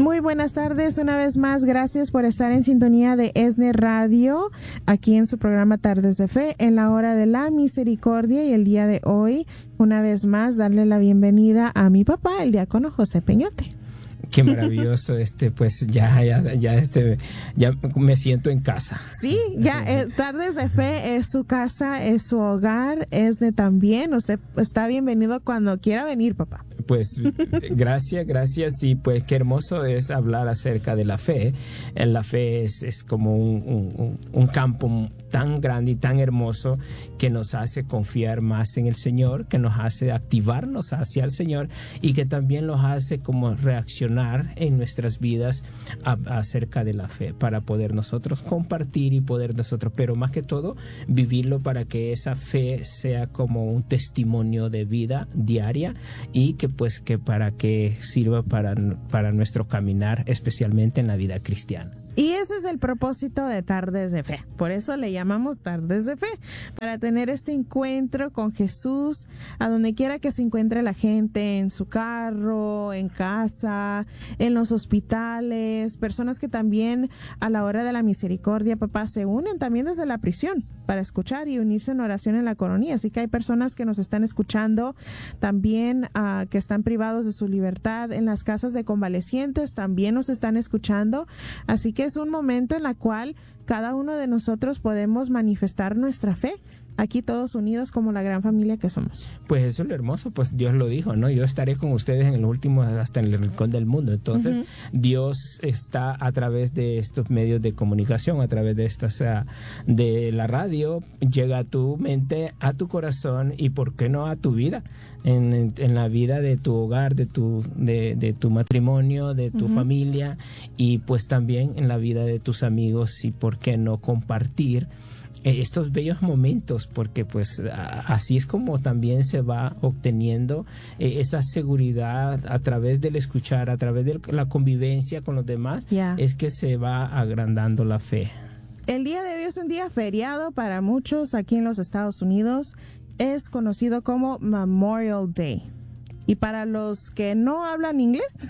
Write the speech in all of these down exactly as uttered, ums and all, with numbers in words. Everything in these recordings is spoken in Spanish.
Muy buenas tardes, una vez más, gracias por estar en sintonía de ESNE Radio, aquí en su programa Tardes de Fe, en la hora de la misericordia, y el día de hoy, una vez más, darle la bienvenida a mi papá, el diácono José Peñote. Qué maravilloso, este, pues ya, ya, ya, este, ya me siento en casa. Sí, ya, eh, Tardes de Fe es su casa, es su hogar, es de también. Usted está bienvenido cuando quiera venir, papá. Pues gracias, gracias, y pues qué hermoso es hablar acerca de la fe. La fe es, es como un, un, un campo tan grande y tan hermoso que nos hace confiar más en el Señor, que nos hace activarnos hacia el Señor y que también nos hace como reaccionar en nuestras vidas a, acerca de la fe, para poder nosotros compartir y poder nosotros, pero más que todo vivirlo, para que esa fe sea como un testimonio de vida diaria, y que pues que para que sirva para, para nuestro caminar, especialmente en la vida cristiana. Y ese es el propósito de Tardes de Fe. Por eso le llamamos Tardes de Fe, para tener este encuentro con Jesús a donde quiera que se encuentre la gente, en su carro, en casa, en los hospitales, personas que también a la hora de la misericordia, papá, se unen también desde la prisión para escuchar y unirse en oración en la coronilla. Así que hay personas que nos están escuchando también, uh, que están privados de su libertad en las casas de convalecientes, también nos están escuchando. Así que es un momento en el cual cada uno de nosotros podemos manifestar nuestra fe, aquí todos unidos como la gran familia que somos. Pues eso es lo hermoso, pues Dios lo dijo, ¿no? Yo estaré con ustedes en el último, hasta en el rincón del mundo. Entonces, uh-huh. Dios está a través de estos medios de comunicación, a través de estas, uh, de la radio, llega a tu mente, a tu corazón, y por qué no a tu vida, en, en, en la vida de tu hogar, de tu, de, de tu matrimonio, de tu uh-huh. familia, y pues también en la vida de tus amigos, y por qué no compartir estos bellos momentos, porque pues así es como también se va obteniendo eh, esa seguridad a través del escuchar, a través de la convivencia con los demás, yeah. es que se va agrandando la fe. El día de hoy es un día feriado para muchos aquí en los Estados Unidos, es conocido como Memorial Day. Y para los que no hablan inglés,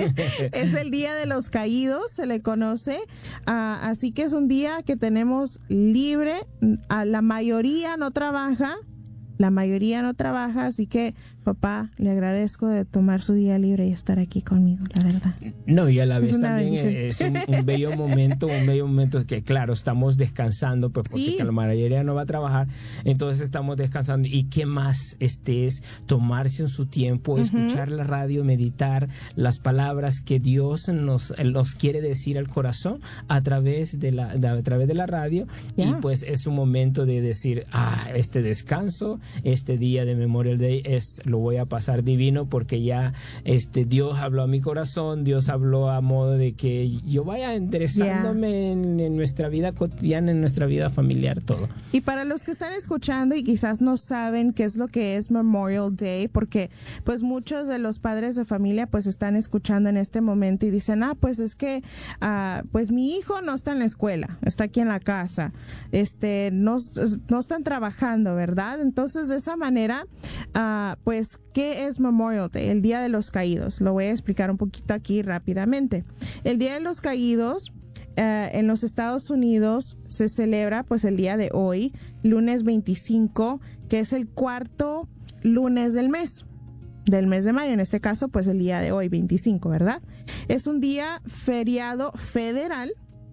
es el Día de los Caídos, se le conoce. Uh, así que es un día que tenemos libre. Uh, la mayoría no trabaja. La mayoría no trabaja, así que, papá, le agradezco de tomar su día libre y estar aquí conmigo, la verdad. No, y a la vez es también es un, un bello momento, un bello momento que, claro, estamos descansando, pues porque sí. la mayoría no va a trabajar, entonces estamos descansando. ¿Y qué más? Este es tomarse en su tiempo, uh-huh. escuchar la radio, meditar las palabras que Dios nos, nos quiere decir al corazón a través de la, de, a través de la radio, yeah. y pues es un momento de decir, ah, este descanso, este día de Memorial Day es, lo voy a pasar divino, porque ya este Dios habló a mi corazón, Dios habló a modo de que yo vaya enderezándome yeah. en, en nuestra vida cotidiana, en nuestra vida familiar, todo. Y para los que están escuchando y quizás no saben qué es lo que es Memorial Day, porque pues muchos de los padres de familia pues están escuchando en este momento y dicen, ah, pues es que uh, pues mi hijo no está en la escuela, está aquí en la casa, este no, no están trabajando, ¿verdad? Entonces, de esa manera, uh, pues, ¿qué es Memorial Day? El Día de los Caídos. Lo voy a explicar un poquito aquí rápidamente. El Día de los Caídos, uh, en los Estados Unidos, se celebra, pues, el día de hoy, lunes veinticinco, que es el cuarto lunes del mes. del mes de mayo, en este caso, pues, el día de hoy, veinticinco, ¿verdad? Es un día feriado federal,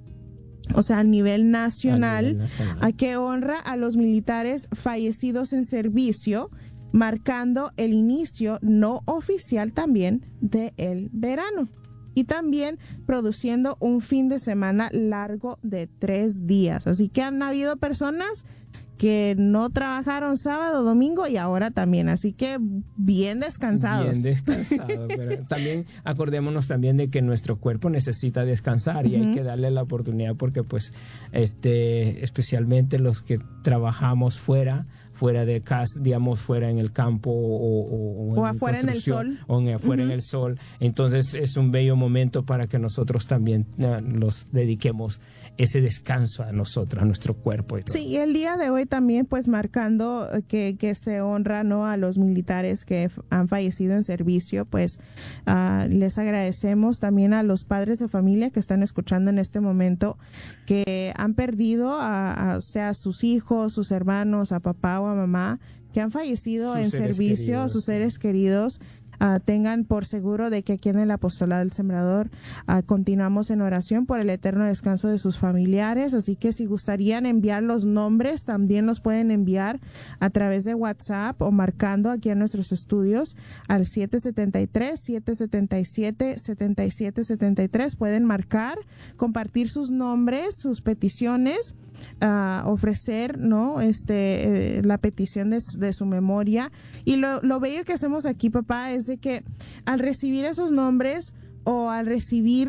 o sea, a nivel nacional, a nivel nacional, a que honra a los militares fallecidos en servicio, marcando el inicio no oficial también del verano, y también produciendo un fin de semana largo de tres días. Así que han habido personas que no trabajaron sábado, domingo y ahora también, así que bien descansados. Bien descansados, pero también acordémonos también de que nuestro cuerpo necesita descansar, y uh-huh. hay que darle la oportunidad, porque pues este especialmente los que trabajamos fuera, fuera de casa, digamos, fuera en el campo o, o, o en afuera en el sol. O en, afuera uh-huh. en el sol. Entonces es un bello momento para que nosotros también uh, los dediquemos ese descanso a nosotros, a nuestro cuerpo. Y todo. Sí, y el día de hoy también pues marcando que, que se honra, ¿no?, a los militares que f- han fallecido en servicio, pues uh, les agradecemos también a los padres de familia que están escuchando en este momento, que han perdido a, a, o sea, a sus hijos, sus hermanos, a papá o a mamá, que han fallecido sus en servicio, queridos, sus seres queridos. Uh, tengan por seguro de que aquí en el Apostolado del Sembrador uh, continuamos en oración por el eterno descanso de sus familiares, así que si gustarían enviar los nombres, también los pueden enviar a través de WhatsApp o marcando aquí en nuestros estudios al siete siete tres, siete siete siete, siete siete siete tres. Pueden marcar, compartir sus nombres, sus peticiones, Uh, ofrecer, ¿no?, este, eh, la petición de, de su memoria. Y lo, lo bello que hacemos aquí, papá, es de que al recibir esos nombres o al recibir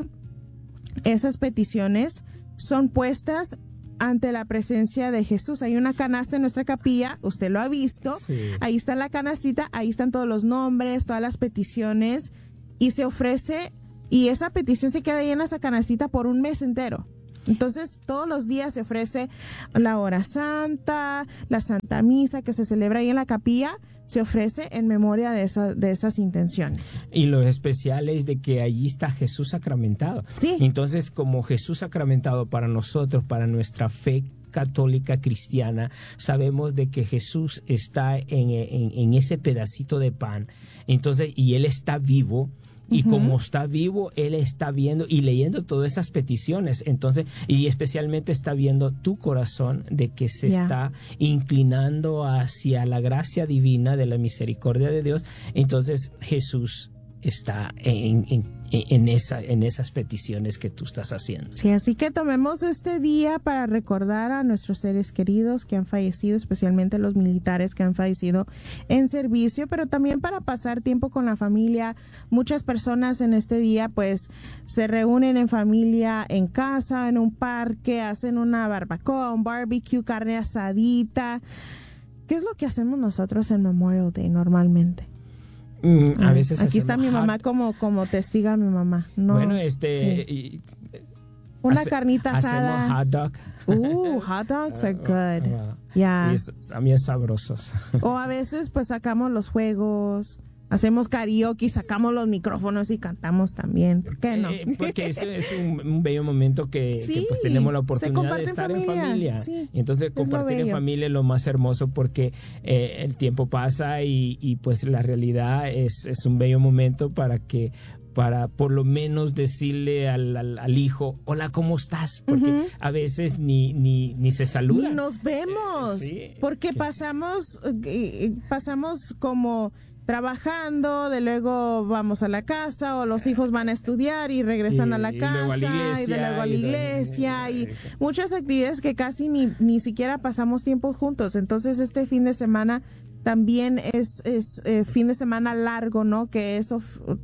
esas peticiones, son puestas ante la presencia de Jesús. Hay una canasta en nuestra capilla, usted lo ha visto, sí. Ahí está la canastita, ahí están todos los nombres, todas las peticiones, y se ofrece, y esa petición se queda ahí en esa canastita por un mes entero. Entonces, todos los días se ofrece la hora santa, la santa misa que se celebra ahí en la capilla, se ofrece en memoria de, esa, de esas intenciones. Y lo especial es de que allí está Jesús sacramentado. Sí. Entonces, como Jesús sacramentado para nosotros, para nuestra fe católica cristiana, sabemos de que Jesús está en, en, en ese pedacito de pan. Entonces, y Él está vivo. Y uh-huh. como está vivo, Él está viendo y leyendo todas esas peticiones. Entonces, y especialmente está viendo tu corazón de que se yeah. está inclinando hacia la gracia divina de la misericordia de Dios. Entonces, Jesús está en, en, en, esa, en esas peticiones que tú estás haciendo. Sí, así que tomemos este día para recordar a nuestros seres queridos que han fallecido, especialmente los militares que han fallecido en servicio, pero también para pasar tiempo con la familia. Muchas personas en este día pues se reúnen en familia, en casa, en un parque, hacen una barbacoa, un barbecue, carne asadita. ¿Qué es lo que hacemos nosotros en Memorial Day normalmente? Mm, a veces aquí está mi mamá como, como testiga, mi mamá. No, bueno, este... sí. y, una hace, carnita asada. Hacemos hot dog. Uh, hot dogs are good. Uh, yeah. Y es, también sabrosos. O a veces pues sacamos los juegos, hacemos karaoke, sacamos los micrófonos y cantamos también. ¿Por qué no? Eh, porque eso es un, un bello momento que, sí, que pues tenemos la oportunidad de estar en familia. En familia. Sí, y entonces compartir en familia es lo más hermoso porque eh, el tiempo pasa y, y pues la realidad es, es un bello momento para que para por lo menos decirle al, al, al hijo, hola, ¿cómo estás? Porque uh-huh. a veces ni, ni, ni se saludan. Ni nos vemos. Eh, sí, porque que... pasamos, eh, pasamos como trabajando, de luego vamos a la casa o los hijos van a estudiar y regresan y, a la casa y, iglesia, y de luego a la iglesia y, y, y muchas actividades que casi ni, ni siquiera pasamos tiempo juntos. Entonces este fin de semana también es, es eh, fin de semana largo, ¿no? Que eso,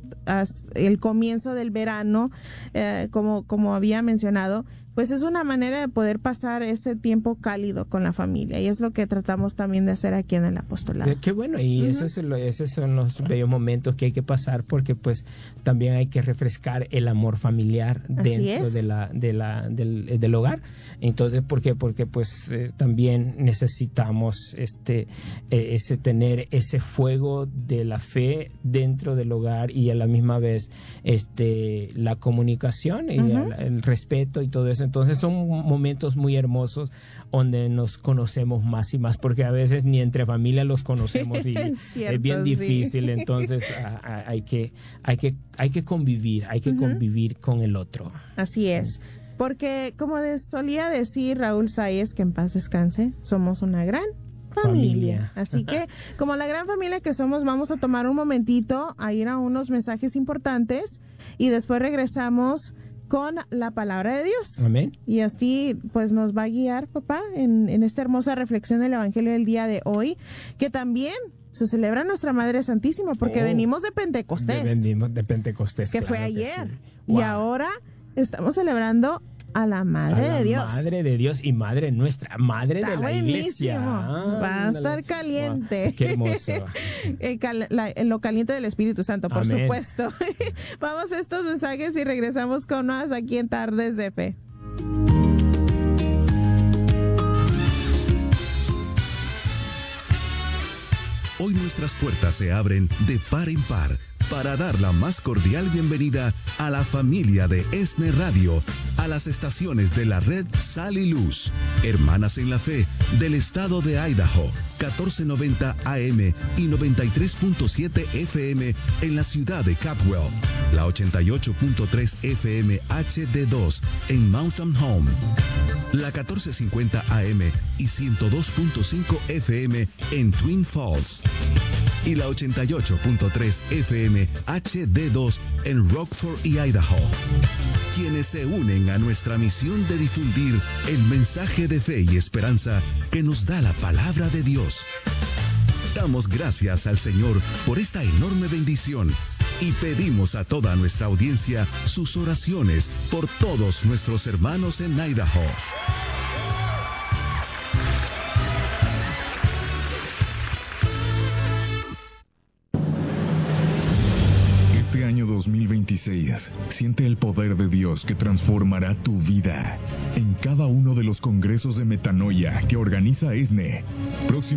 el comienzo del verano, eh, como, como había mencionado, pues es una manera de poder pasar ese tiempo cálido con la familia y es lo que tratamos también de hacer aquí en el apostolado. Qué bueno, y uh-huh. eso es lo, esos son los bellos momentos que hay que pasar porque pues también hay que refrescar el amor familiar dentro de la, de la, del, del hogar. Entonces, ¿por qué? Porque pues eh, también necesitamos este, eh, ese tener ese fuego de la fe dentro del hogar y a la misma vez este, la comunicación y uh-huh. el, el respeto y todo eso. Entonces son momentos muy hermosos donde nos conocemos más y más porque a veces ni entre familia los conocemos y es, cierto, es bien difícil. Sí. Entonces a, a, hay que hay que hay que convivir, hay que uh-huh. convivir con el otro. Así es. Porque como de, solía decir Raúl Sáez, que en paz descanse, somos una gran familia. familia. Así que, como la gran familia que somos, vamos a tomar un momentito a ir a unos mensajes importantes y después regresamos con la palabra de Dios. Amén. Y así, pues, nos va a guiar, papá, en, en esta hermosa reflexión del Evangelio del día de hoy, que también se celebra nuestra Madre Santísima, porque oh, venimos de Pentecostés. De, venimos de Pentecostés, que claro fue ayer. Que sí. Wow. Y ahora estamos celebrando a la Madre a la de Dios. Madre de Dios y Madre nuestra, Madre Está de la buenísimo. Iglesia. Ah, Va a estar caliente. Wow, qué hermoso. En, cal- la- en lo caliente del Espíritu Santo, por Amén. supuesto. Vamos a estos mensajes y regresamos con más aquí en Tardes de Fe. Hoy nuestras puertas se abren de par en par para dar la más cordial bienvenida a la familia de ESNE Radio, a las estaciones de la red Sal y Luz, Hermanas en la Fe, del estado de Idaho, catorce noventa A M y noventa y tres punto siete F M en la ciudad de Capwell, la ochenta y ocho punto tres F M H D dos en Mountain Home, la catorce cincuenta A M y ciento dos punto cinco F M en Twin Falls, y la ochenta y ocho punto tres F M H D dos en Rockford y Idaho, quienes se unen a nuestra misión de difundir el mensaje de fe y esperanza que nos da la palabra de Dios. Damos gracias al Señor por esta enorme bendición y pedimos a toda nuestra audiencia sus oraciones por todos nuestros hermanos en Idaho. Este año dos mil veintiséis, siente el poder de Dios que transformará tu vida en cada uno de los congresos de metanoia que organiza ESNE. Próximo